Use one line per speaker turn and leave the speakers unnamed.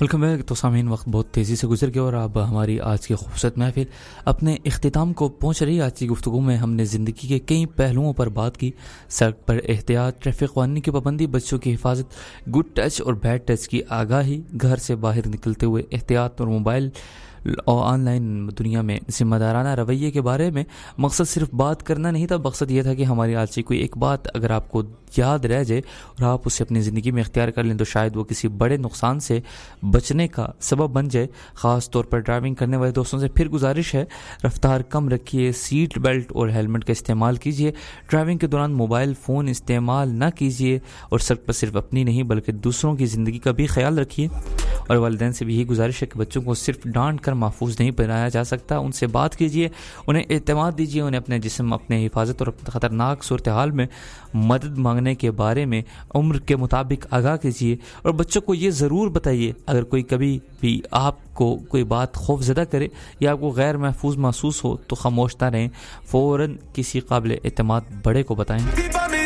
Welcome back. تو سامعین، وقت بہت تیزی سے گزر گیا اور اب ہماری آج کی خوبصورت محفل اپنے اختتام کو پہنچ رہی ہے. آج کی گفتگو میں ہم نے زندگی کے کئی پہلوؤں پر بات کی. سڑک پر احتیاط، ٹریفک قوانین کی پابندی، بچوں کی حفاظت، گڈ ٹچ اور بیڈ ٹچ کی آگاہی، گھر سے باہر نکلتے ہوئے احتیاط اور موبائل اور آن لائن دنیا میں ذمہ دارانہ رویے کے بارے میں. مقصد صرف بات کرنا نہیں تھا، مقصد یہ تھا کہ ہماری آج کی کوئی ایک بات اگر آپ کو یاد رہ جائے اور آپ اسے اپنی زندگی میں اختیار کر لیں تو شاید وہ کسی بڑے نقصان سے بچنے کا سبب بن جائے. خاص طور پر ڈرائیونگ کرنے والے دوستوں سے پھر گزارش ہے، رفتار کم رکھیے، سیٹ بیلٹ اور ہیلمٹ کا استعمال کیجیے. ڈرائیونگ کے دوران موبائل فون استعمال نہ کیجیے اور سڑک پر صرف اپنی نہیں بلکہ دوسروں کی زندگی کا بھی خیال رکھیے. اور والدین سے بھی یہی گزارش ہے کہ بچوں کو صرف ڈانٹ کر محفوظ نہیں بنایا جا سکتا، ان سے بات کیجیے، انہیں اعتماد دیجیے، انہیں اپنے جسم، اپنے حفاظت اور خطرناک صورتحال میں مدد مانگنے کے بارے میں عمر کے مطابق آگاہ کیجیے. اور بچوں کو یہ ضرور بتائیے اگر کوئی کبھی بھی آپ کو کوئی بات خوف زدہ کرے یا آپ کو غیر محفوظ محسوس ہو تو خاموش نہ رہیں، فوراً کسی قابل اعتماد بڑے کو بتائیں.